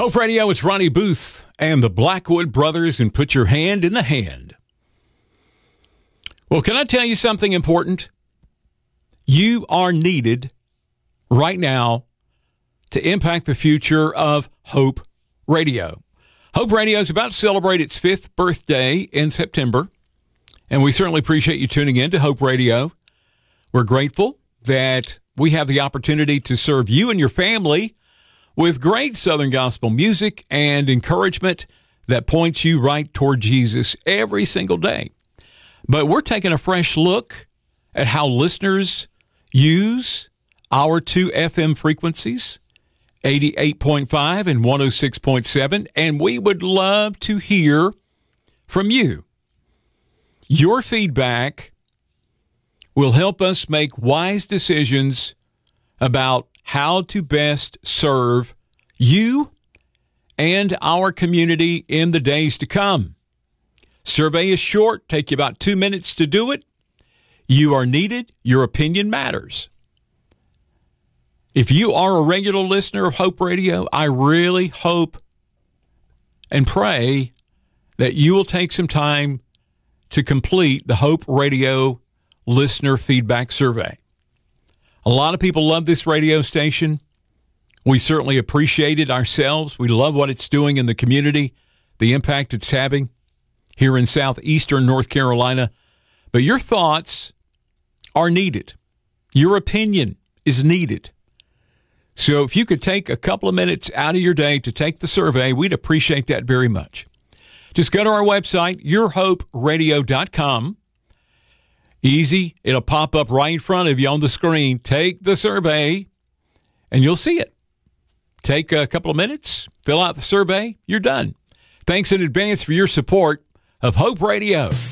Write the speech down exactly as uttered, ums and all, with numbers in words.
Hope Radio, it's Ronnie Booth and the Blackwood Brothers, and put your hand in the hand. Well, can I tell you something important? You are needed right now to impact the future of Hope Radio. Hope Radio is about to celebrate its fifth birthday in September, and we certainly appreciate you tuning in to Hope Radio. We're grateful that we have the opportunity to serve you and your family with great Southern gospel music and encouragement that points you right toward Jesus every single day. But we're taking a fresh look at how listeners use our two F M frequencies, eighty-eight point five and one oh six point seven, and we would love to hear from you. Your feedback will help us make wise decisions about how to best serve you and our community in the days to come. Survey is short, take you about two minutes to do it. You are needed. Your opinion matters. If you are a regular listener of Hope Radio, I really hope and pray that you will take some time to complete the Hope Radio listener feedback survey. A lot of people love this radio station. We certainly appreciate it ourselves. We love what it's doing in the community, the impact it's having here in southeastern North Carolina. But your thoughts are needed. Your opinion is needed. So if you could take a couple of minutes out of your day to take the survey, we'd appreciate that very much. Just go to our website, your hope radio dot com. Easy. It'll pop up right in front of you on the screen. Take the survey, and you'll see it. Take a couple of minutes, fill out the survey, you're done. Thanks in advance for your support of Hope Radio.